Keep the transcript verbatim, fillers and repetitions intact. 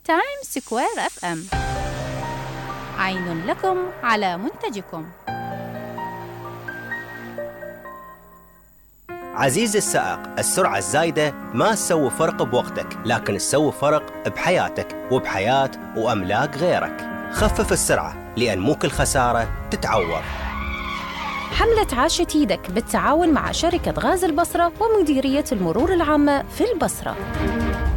تايم سكوير اف ام، عين لكم على منتجكم. عزيزي السائق، السرعة الزايدة ما تسوي فرق بوقتك، لكن تسوي فرق بحياتك وبحياة وأملاك غيرك. خفف السرعة، لأن مو كل خسارة تتعوض. حملة عاشت يدك بالتعاون مع شركة غاز البصرة ومديرية المرور العامة في البصرة.